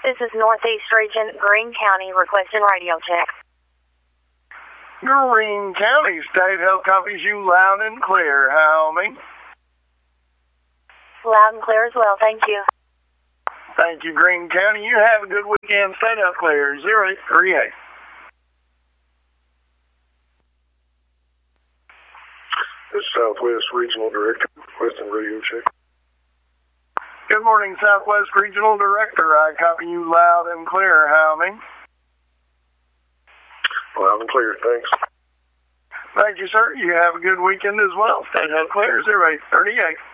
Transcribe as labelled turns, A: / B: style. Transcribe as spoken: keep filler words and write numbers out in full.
A: This is Northeast Region, Greene County, requesting radio check.
B: Greene County State Health copies you loud and clear. How me?
A: Loud and clear as well, thank you.
B: Thank you, Greene County. You have a good weekend. State Health clear. zero eight three eight.
C: This is Southwest Regional Director, requesting radio check.
B: Good morning, Southwest Regional Director. I copy you loud and clear. How me?
C: Loud and clear, thanks.
B: Thank you, sir. You have a good weekend as well. State Health clear. zero eight three eight.